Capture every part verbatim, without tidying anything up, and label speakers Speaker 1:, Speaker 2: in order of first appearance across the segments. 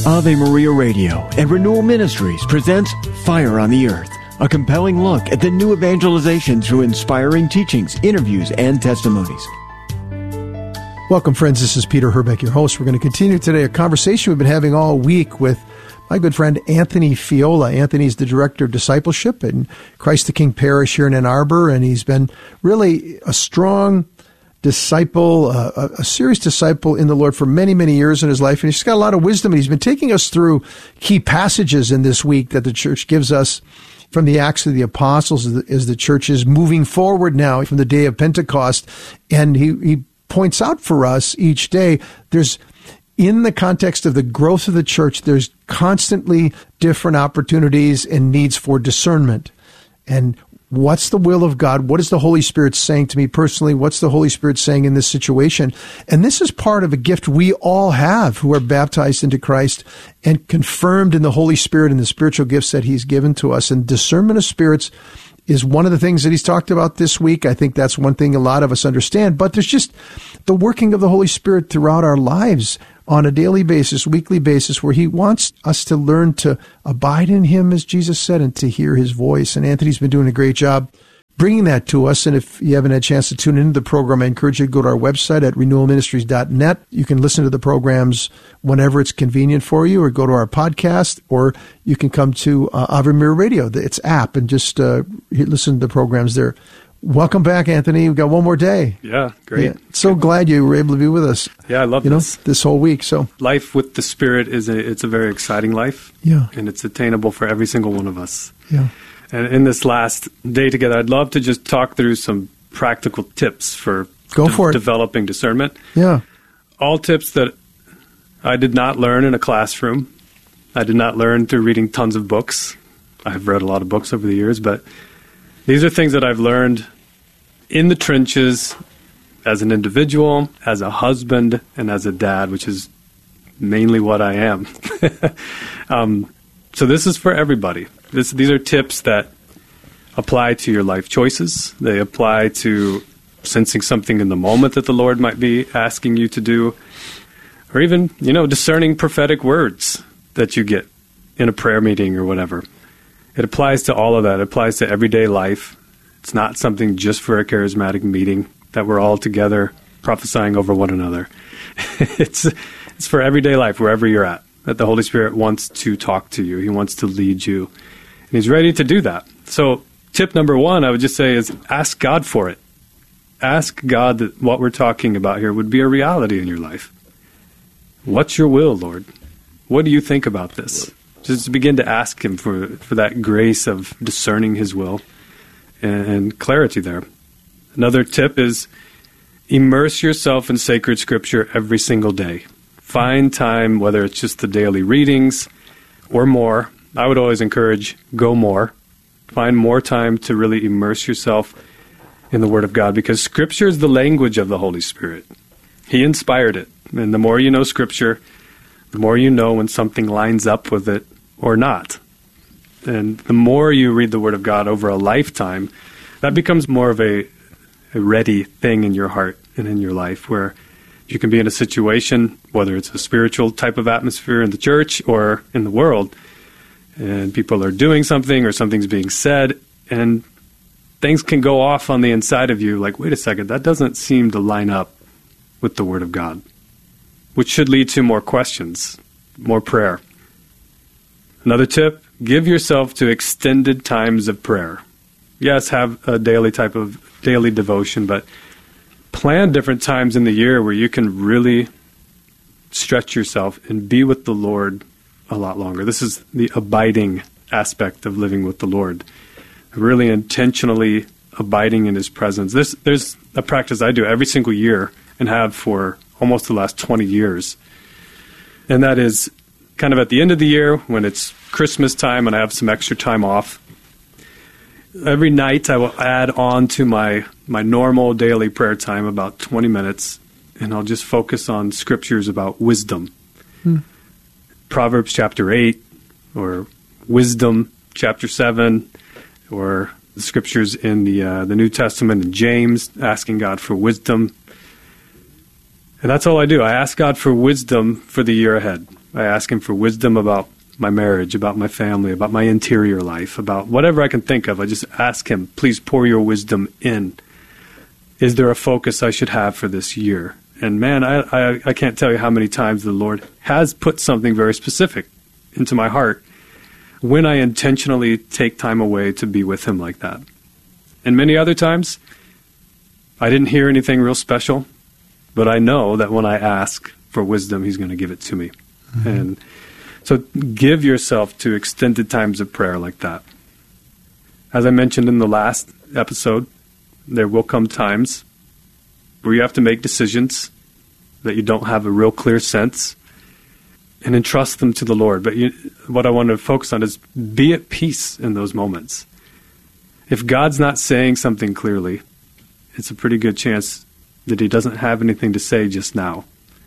Speaker 1: Ave Maria Radio and Renewal Ministries presents Fire on the Earth, a compelling look at the new evangelization through inspiring teachings, interviews, and testimonies.
Speaker 2: Welcome, friends. This is Peter Herbeck, your host. We're going to continue today a conversation we've been having all week with my good friend Anthony Fiola. Anthony's the Director of Discipleship in Christ the King Parish here in Ann Arbor, and he's been really a strong disciple, uh, a, a serious disciple in the Lord for many, many years in his life. And he's got a lot of wisdom, and he's been taking us through key passages in this week that the church gives us from the Acts of the Apostles as the, as the church is moving forward now from the day of Pentecost. And he, he points out for us each day, there's, in the context of the growth of the church, there's constantly different opportunities and needs for discernment. And what's the will of God? What is the Holy Spirit saying to me personally? What's the Holy Spirit saying in this situation? And this is part of a gift we all have who are baptized into Christ and confirmed in the Holy Spirit and the spiritual gifts that he's given to us. And discernment of spirits is one of the things that he's talked about this week. I think that's one thing a lot of us understand. But there's just the working of the Holy Spirit throughout our lives on a daily basis, weekly basis, where he wants us to learn to abide in him, as Jesus said, and to hear his voice. And Anthony's been doing a great job bringing that to us. And if you haven't had a chance to tune into the program, I encourage you to go to our website at renewal ministries dot net. You can listen to the programs whenever it's convenient for you, or go to our podcast, or you can come to uh, Ave Maria Radio, its app, and just uh, listen to the programs there. Welcome back, Anthony. We've got one more day.
Speaker 3: Yeah, great.
Speaker 2: Yeah, so glad you were able to be with us.
Speaker 3: Yeah, I love
Speaker 2: you
Speaker 3: this.
Speaker 2: know, this whole week. So
Speaker 3: life with the Spirit is a it's a very exciting life.
Speaker 2: Yeah.
Speaker 3: And it's attainable for every single one of us.
Speaker 2: Yeah.
Speaker 3: And in this last day together, I'd love to just talk through some practical tips for
Speaker 2: Go for it.
Speaker 3: developing discernment.
Speaker 2: Yeah.
Speaker 3: All tips that I did not learn in a classroom. I did not learn through reading tons of books. I've read a lot of books over the years, but these are things that I've learned in the trenches as an individual, as a husband, and as a dad, which is mainly what I am. um, so this is for everybody. This, these are tips that apply to your life choices. They apply to sensing something in the moment that the Lord might be asking you to do, or even, you know, discerning prophetic words that you get in a prayer meeting or whatever. It applies to all of that. It applies to everyday life. It's not something just for a charismatic meeting that we're all together prophesying over one another. it's it's for everyday life, wherever you're at, that the Holy Spirit wants to talk to you. He wants to lead you. And he's ready to do that. So tip number one, I would just say, is ask God for it. Ask God that what we're talking about here would be a reality in your life. What's your will, Lord? What do you think about this? Just begin to ask him for, for that grace of discerning his will and clarity there. Another tip is immerse yourself in sacred scripture every single day. Find time, whether it's just the daily readings or more. I would always encourage go more. Find more time to really immerse yourself in the Word of God, because Scripture is the language of the Holy Spirit. He inspired it. And the more you know Scripture, the more you know when something lines up with it or not. And the more you read the Word of God over a lifetime, that becomes more of a, a ready thing in your heart and in your life, where you can be in a situation, whether it's a spiritual type of atmosphere in the church or in the world, and people are doing something or something's being said, and things can go off on the inside of you like, wait a second, that doesn't seem to line up with the Word of God, which should lead to more questions, more prayer. Another tip, give yourself to extended times of prayer. Yes, have a daily type of daily devotion, but plan different times in the year where you can really stretch yourself and be with the Lord a lot longer. This is the abiding aspect of living with the Lord. Really intentionally abiding in his presence. This, there's a practice I do every single year and have for almost the last twenty years. And that is kind of at the end of the year when it's Christmas time and I have some extra time off. Every night I will add on to my, my normal daily prayer time about twenty minutes, and I'll just focus on scriptures about wisdom. Hmm. Proverbs chapter eight, or Wisdom chapter seven, or the scriptures in the uh, the New Testament in James, asking God for wisdom. And that's all I do. I ask God for wisdom for the year ahead. I ask him for wisdom about my marriage, about my family, about my interior life, about whatever I can think of. I just ask him, please pour your wisdom in. Is there a focus I should have for this year? And man, I, I, I can't tell you how many times the Lord has put something very specific into my heart when I intentionally take time away to be with him like that. And many other times, I didn't hear anything real special, but I know that when I ask for wisdom, he's going to give it to me. Mm-hmm. And so give yourself to extended times of prayer like that. As I mentioned in the last episode, there will come times where you have to make decisions that you don't have a real clear sense and entrust them to the Lord. But you, what I want to focus on is be at peace in those moments. If God's not saying something clearly, it's a pretty good chance that he doesn't have anything to say just now.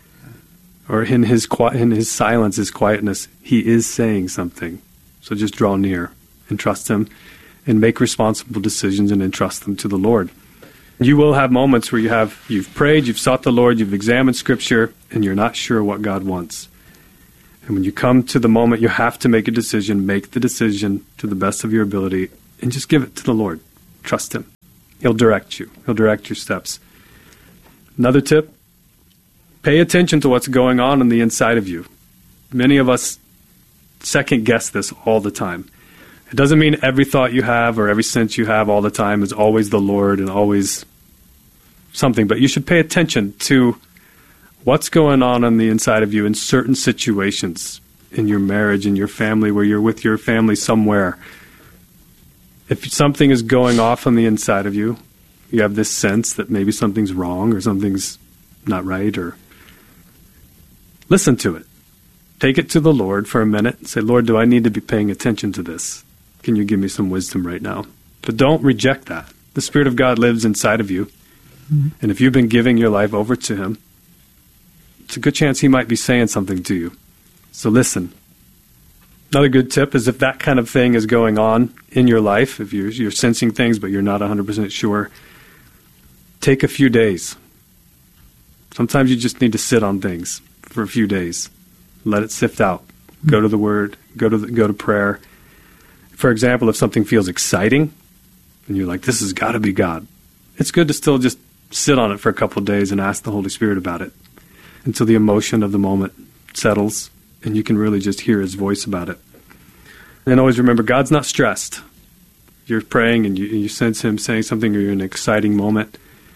Speaker 3: Or in his in his silence, his quietness, he is saying something. So just draw near and trust him and make responsible decisions and entrust them to the Lord. You will have moments where you have, you've prayed, you've sought the Lord, you've examined Scripture, and you're not sure what God wants. And when you come to the moment you have to make a decision, make the decision to the best of your ability and just give it to the Lord. Trust him. He'll direct you. He'll direct your steps. Another tip, pay attention to what's going on on the inside of you. Many of us second guess this all the time. It doesn't mean every thought you have or every sense you have all the time is always the Lord and always something, but you should pay attention to what's going on on the inside of you in certain situations, in your marriage, in your family, where you're with your family somewhere. If something is going off on the inside of you, you have this sense that maybe something's wrong or something's not right, or listen to it. Take it to the Lord for a minute and say, Lord, do I need to be paying attention to this? Can you give me some wisdom right now? But don't reject that. The Spirit of God lives inside of you. Mm-hmm. And if you've been giving your life over to him, it's a good chance he might be saying something to you. So listen. Another good tip is if that kind of thing is going on in your life, if you're, you're sensing things but you're not one hundred percent sure, take a few days. Sometimes you just need to sit on things for a few days. Let it sift out. Go to the Word. Go to the, go to prayer. For example, if something feels exciting, and you're like, this has got to be God, it's good to still just sit on it for a couple of days and ask the Holy Spirit about it until the emotion of the moment settles and you can really just hear his voice about it. And always remember, God's not stressed. You're praying and you, and you sense him saying something or you're in an exciting moment.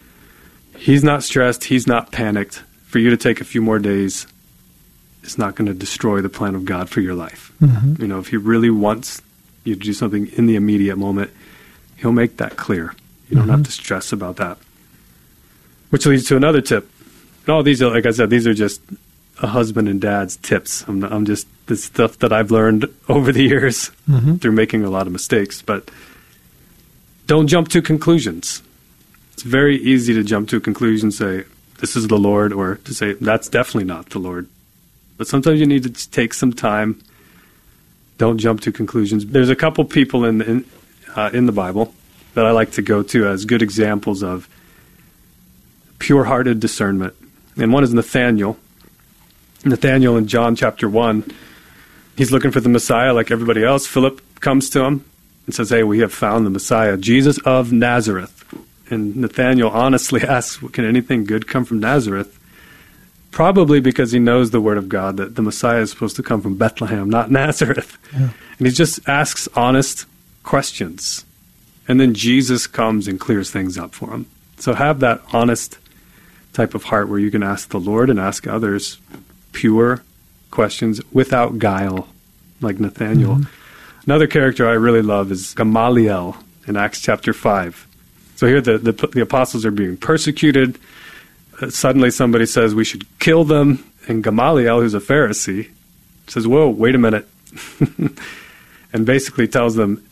Speaker 3: He's not stressed. He's not panicked. For you to take a few more days, it's not going to destroy the plan of God for your life. Mm-hmm. You know, if he really wants you to do something in the immediate moment, he'll make that clear. You don't mm-hmm. have to stress about that. Which leads to another tip. And all these are, like I said, these are just a husband and dad's tips. I'm, I'm just the stuff that I've learned over the years mm-hmm. through making a lot of mistakes. But don't jump to conclusions. It's very easy to jump to a conclusion, say, this is the Lord, or to say, that's definitely not the Lord. But sometimes you need to take some time. Don't jump to conclusions. There's a couple people in the, in, uh, in the Bible that I like to go to as good examples of pure-hearted discernment. And one is Nathaniel. Nathaniel in John chapter one, he's looking for the Messiah like everybody else. Philip comes to him and says, hey, we have found the Messiah, Jesus of Nazareth. And Nathaniel honestly asks, can anything good come from Nazareth? Probably because he knows the word of God, that the Messiah is supposed to come from Bethlehem, not Nazareth. Yeah. And he just asks honest questions. And then Jesus comes and clears things up for him. So have that honest type of heart where you can ask the Lord and ask others pure questions without guile, like Nathaniel. Mm-hmm. Another character I really love is Gamaliel in Acts chapter five. So here the, the, the apostles are being persecuted. Uh, suddenly somebody says we should kill them. And Gamaliel, who's a Pharisee, says, whoa, wait a minute. And basically tells them,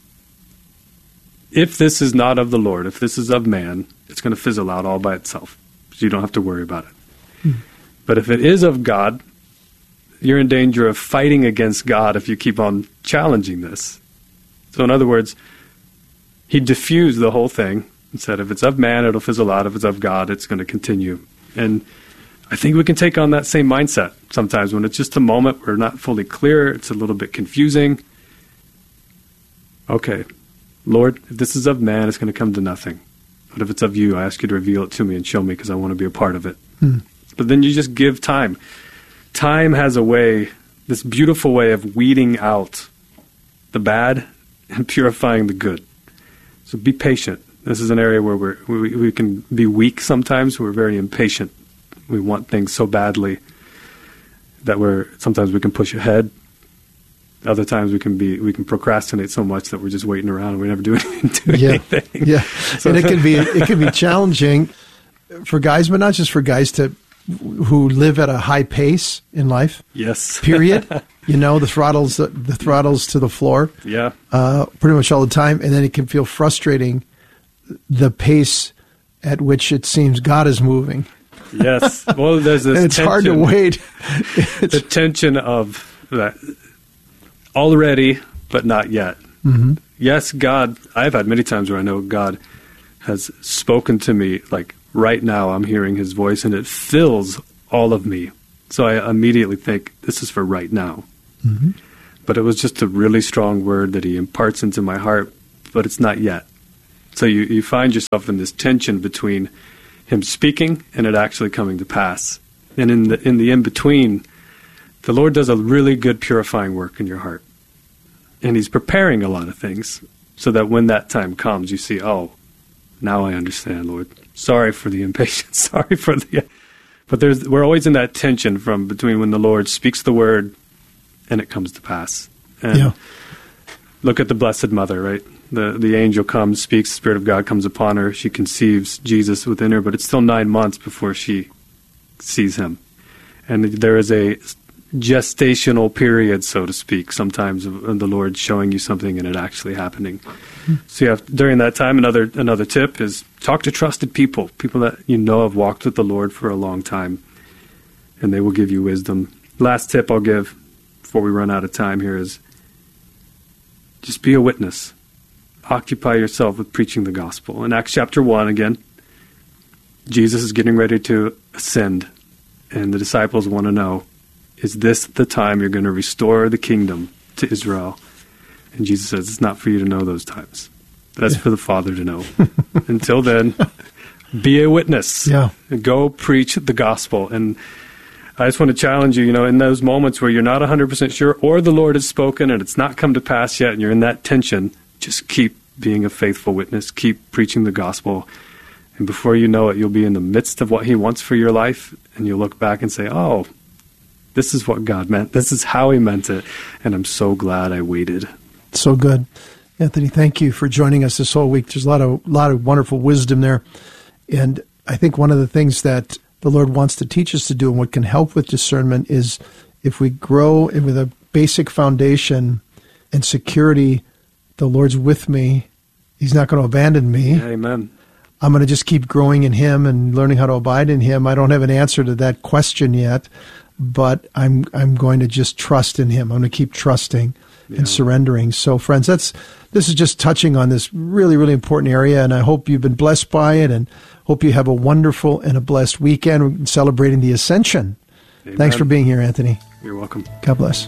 Speaker 3: if this is not of the Lord, if this is of man, it's going to fizzle out all by itself. So you don't have to worry about it. Hmm. But if it is of God, you're in danger of fighting against God if you keep on challenging this. So in other words, he diffused the whole thing and said, if it's of man, it'll fizzle out. If it's of God, it's going to continue. And I think we can take on that same mindset sometimes when it's just a moment, we're not fully clear, it's a little bit confusing. Okay, Lord, if this is of man, it's going to come to nothing. But if it's of you, I ask you to reveal it to me and show me because I want to be a part of it. Hmm. But then you just give time. Time has a way, this beautiful way of weeding out the bad and purifying the good. So be patient. This is an area where we're, we, we can be weak sometimes. We're very impatient. We want things so badly that we're sometimes we can push ahead. Other times we can be we can procrastinate so much that we're just waiting around and we never do anything. Do
Speaker 2: yeah,
Speaker 3: anything.
Speaker 2: yeah.
Speaker 3: So
Speaker 2: and it can be it can be challenging for guys, but not just for guys to who live at a high pace in life.
Speaker 3: Yes.
Speaker 2: Period. You know, the throttles the, the throttles to the floor.
Speaker 3: Yeah.
Speaker 2: Uh, pretty much all the time, and then it can feel frustrating the pace at which it seems God is moving.
Speaker 3: Yes. Well, there's this
Speaker 2: and it's
Speaker 3: tension,
Speaker 2: hard to wait.
Speaker 3: the tension of that already, but not yet.
Speaker 2: Mm-hmm.
Speaker 3: Yes, God, I've had many times where I know God has spoken to me, like right now I'm hearing his voice and it fills all of me. So I immediately think, this is for right now.
Speaker 2: Mm-hmm.
Speaker 3: But it was just a really strong word that he imparts into my heart, but it's not yet. So you, you find yourself in this tension between him speaking and it actually coming to pass. And in the in the in-between, the Lord does a really good purifying work in your heart. And he's preparing a lot of things so that when that time comes, you see, oh, now I understand, Lord. Sorry for the impatience. Sorry for the... But there's we're always in that tension from between when the Lord speaks the word and it comes to pass. And
Speaker 2: yeah.
Speaker 3: Look at the Blessed Mother, right? The the angel comes, speaks, the Spirit of God comes upon her. She conceives Jesus within her, but it's still nine months before she sees him. And there is a gestational period, so to speak, sometimes of, of the Lord showing you something and it actually happening. Mm-hmm. So you have, during that time, another another tip is talk to trusted people, people that you know have walked with the Lord for a long time, and they will give you wisdom. Last tip I'll give before we run out of time here is just be a witness. Occupy yourself with preaching the gospel. In Acts chapter one, again, Jesus is getting ready to ascend, and the disciples want to know, is this the time you're going to restore the kingdom to Israel? And Jesus says, it's not for you to know those times. That's yeah. for the Father to know. Until then, be a witness.
Speaker 2: Yeah.
Speaker 3: Go preach the gospel. And I just want to challenge you, you know, in those moments where you're not one hundred percent sure, or the Lord has spoken and it's not come to pass yet, and you're in that tension, just keep being a faithful witness. Keep preaching the gospel. And before you know it, you'll be in the midst of what he wants for your life, and you'll look back and say, oh, this is what God meant. This is how he meant it. And I'm so glad I waited.
Speaker 2: So good. Anthony, thank you for joining us this whole week. There's a lot of lot of wonderful wisdom there. And I think one of the things that the Lord wants to teach us to do and what can help with discernment is if we grow with a basic foundation and security, the Lord's with me. He's not going to abandon me.
Speaker 3: Amen.
Speaker 2: I'm going to just keep growing in him and learning how to abide in him. I don't have an answer to that question yet, but I'm I'm going to just trust in him. I'm going to keep trusting yeah. and surrendering. So, friends, that's this is just touching on this really, really important area, and I hope you've been blessed by it, and hope you have a wonderful and a blessed weekend celebrating the Ascension. Amen. Thanks for being here, Anthony.
Speaker 3: You're welcome.
Speaker 2: God bless.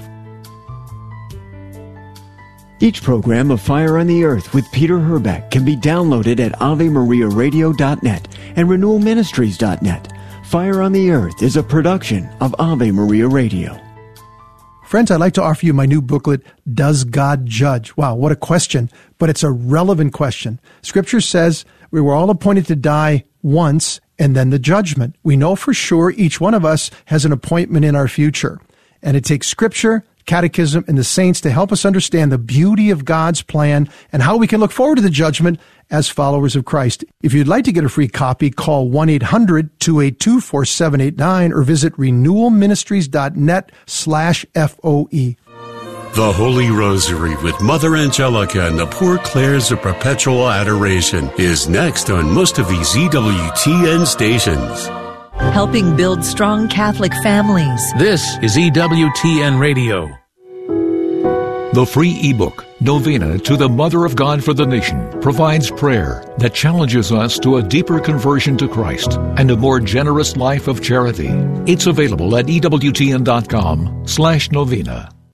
Speaker 1: Each program of Fire on the Earth with Peter Herbeck can be downloaded at ave maria radio dot net and renewal ministries dot net. Fire on the Earth is a production of Ave Maria Radio.
Speaker 2: Friends, I'd like to offer you my new booklet, Does God Judge? Wow, what a question, but it's a relevant question. Scripture says we were all appointed to die once and then the judgment. We know for sure each one of us has an appointment in our future, and it takes Scripture, Catechism, and the saints to help us understand the beauty of God's plan and how we can look forward to the judgment as followers of Christ. If you'd like to get a free copy, call one eight hundred two eight two four seven eight nine or visit renewal ministries dot net slash F O E.
Speaker 4: The Holy Rosary with Mother Angelica and the Poor Clares of Perpetual Adoration is next on most of these E W T N stations.
Speaker 5: Helping build strong Catholic families.
Speaker 6: This is E W T N Radio.
Speaker 7: The free ebook, Novena to the Mother of God for the Nation, provides prayer that challenges us to a deeper conversion to Christ and a more generous life of charity. It's available at E W T N dot com slash novena.